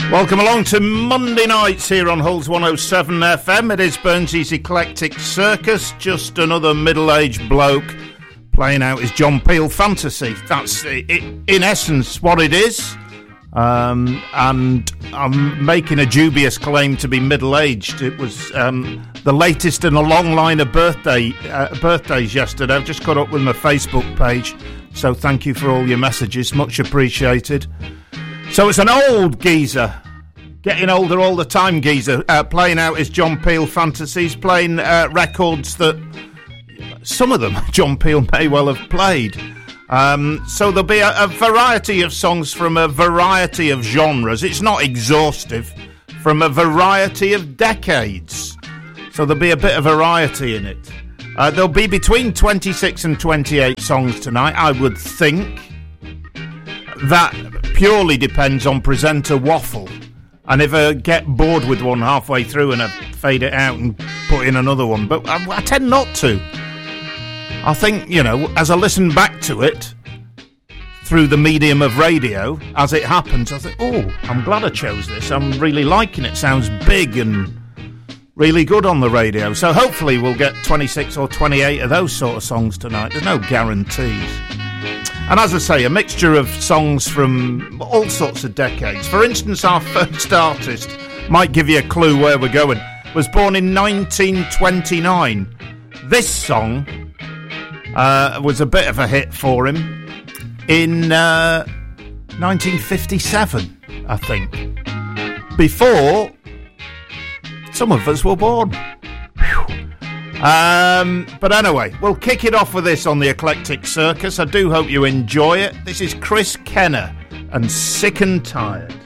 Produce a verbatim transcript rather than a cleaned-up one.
Welcome along to Monday nights here on Hulls one oh seven F M. It is Burnsy's Eclectic Circus, just another middle-aged bloke playing out his John Peel fantasy. That's, it, in essence, what it is. Um, and I'm making a dubious claim to be middle-aged. It was um, the latest in a long line of birthday uh, birthdays yesterday. I've just got up with my Facebook page, so thank you for all your messages. Much appreciated. So it's an old geezer, getting older all the time geezer, uh, playing out his John Peel fantasies, playing uh, records that some of them John Peel may well have played. Um, so there'll be a, a variety of songs from a variety of genres. It's not exhaustive, from a variety of decades. So there'll be a bit of variety in it. Uh, there'll be between twenty-six and twenty-eight songs tonight, I would think. That purely depends on presenter waffle, and if I get bored with one halfway through and I fade it out and put in another one, but I, I tend not to. I think, you know, as I listen back to it through the medium of radio, as it happens, I think, oh, I'm glad I chose this. I'm really liking it. Sounds big and really good on the radio. So hopefully we'll get twenty-six or twenty-eight of those sort of songs tonight. There's no guarantees. And as I say, a mixture of songs from all sorts of decades. For instance, our first artist, might give you a clue where we're going, was born in nineteen twenty-nine. This song uh, was a bit of a hit for him in uh, nineteen fifty-seven, I think. Before some of us were born. Whew. Um, but anyway, we'll kick it off with this on the Eclectic Circus. I do hope you enjoy it. This is Chris Kenner and Sick and Tired.